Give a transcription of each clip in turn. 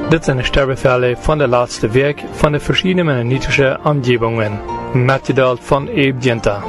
Dit zijn de sterbeverlen van de laatste week van de verschillende mennonitische omgevingen. Metgedeeld van Abe Genta.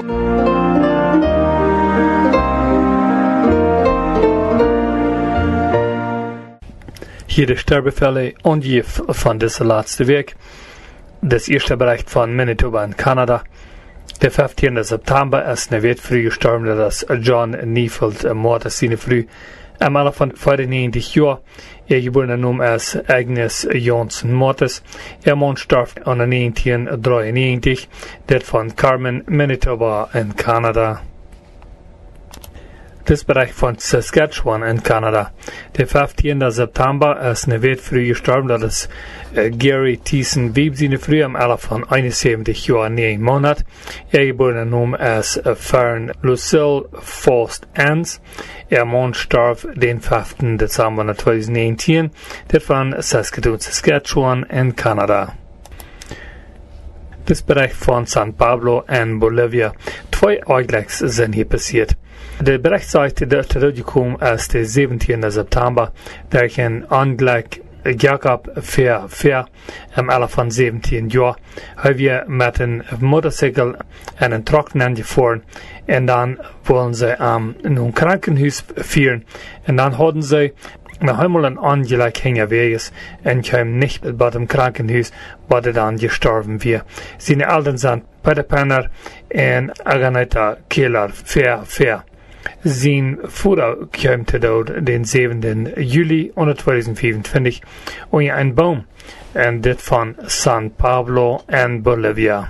Hier de sterbeverlen ongeveer van deze laatste week. Das erste Bericht von Manitoba in Kanada. Der 15. September ist eine Welt früh gestorben, dass John Neufeld Mord ist seine früh. Am Alter von 94 Jahren. Geborene Name ist Agnes Johnson Mortis. Mann starb an 1993. Der von Carmen, Manitoba in Kanada. Das Bereich von Saskatchewan in Kanada. Der 15. September ist eine Welt früh gestorben, das ist Gary Thiessen Wieb, seine früh am Alter von 71 Jahren 9 Monat. Geborene Name ist Fern Lucille Faust Ans. Mann starb den 5. Dezember 2019, der von Saskatoon, Saskatchewan in Kanada. Das Bereich von San Pablo in Bolivia. 2 Ereignis sind hier passiert. Der Bericht sagt, der zurückgekommen ist der 17. September, der ein Anglück Jakob Fair am Alter von 17 Jahren, haben wir mit einem Motorcycle in einen Trocknen gefahren und dann wollen sie in ein Krankenhaus führen und dann hatten sie noch einmal ein Anglück hingeweges und kamen nicht bei dem Krankenhaus, wo er dann gestorben wird. Seine Eltern sind Peter Penner und Aganita Keller Fair. Sein Vater kam zu Tod den 7. Juli 2025 und ein Baum, und das von San Pablo in Bolivia.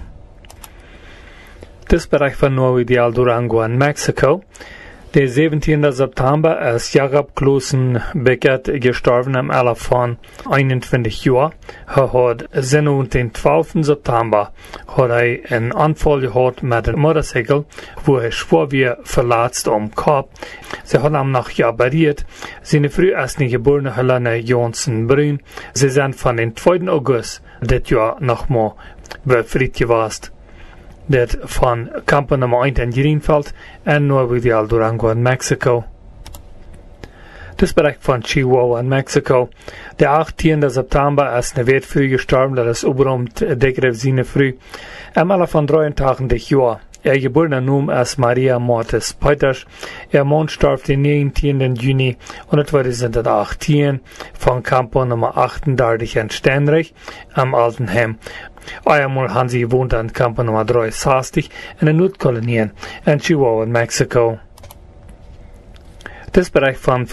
Das Bereich von Nuevo Ideal Durango in Mexiko. Der 17. September ist Jakob Klosen Beckett gestorben am Alter von 21 Jahren. Er hat den 12. September hat einen Anfall gehabt mit einem Motorcycle, wo er schwer verletzt am Kopf. Sie haben ihn noch operiert. Seine früh erste geborene Helene Johnson Brün. Sie sind von dem 2. August das Jahr nochmal befreit gewesen. Das von Campo Nummer 1 in Greenfield und Nuevo Ideal Durango in Mexiko. Das Bereich von Chihuahua in Mexiko. Der 18. September ist eine Welt früh gestorben, das ist überhaupt Degrevsine früh. Am Alter von 83 Jahren. Geborene Name ist Maria Mortis Peters. Mann starb den 19. Juni 2018 von Campo Nummer 38 in Steinreich am Altenheim. Einmal haben sie gewohnt an Campo Nummer 63 in den Nordkolonien in Chihuahua in Mexiko. Das Bereich von